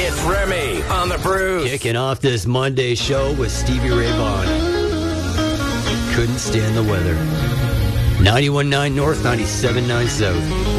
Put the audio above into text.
It's Remy on the Bruce. Kicking off this Monday show with Stevie Ray Vaughan. Couldn't stand the weather. 91.9 North, 97.9 South.